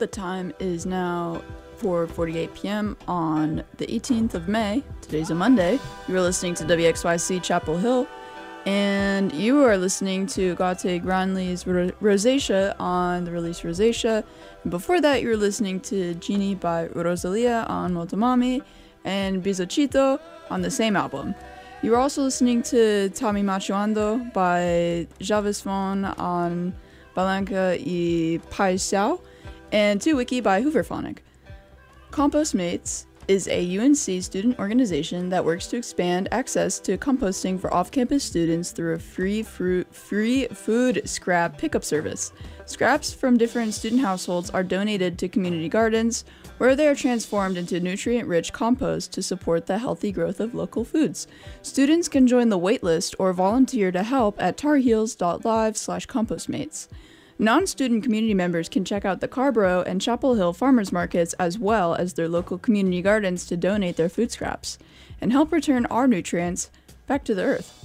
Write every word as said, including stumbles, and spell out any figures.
The time is now four forty-eight p m on the eighteenth of May. Today's a Monday. You are listening to W X Y C Chapel Hill, and you are listening to Gaute Granley's Ro- Rosacea on the release Rosacea. And before that, you were listening to Genie by Rosalia on Motomami and Bizochito on the same album. You were also listening to Tommy Machuando by Javis Vaughn on Balanca y Paisao, and To Wiki by Hooverphonic. Compost Mates is a U N C student organization that works to expand access to composting for off-campus students through a free fruit, free food scrap pickup service. Scraps from different student households are donated to community gardens, where they are transformed into nutrient-rich compost to support the healthy growth of local foods. Students can join the waitlist or volunteer to help at tarheels.live slash compostmates. Non-student community members can check out the Carborough and Chapel Hill farmers markets as well as their local community gardens to donate their food scraps and help return our nutrients back to the earth.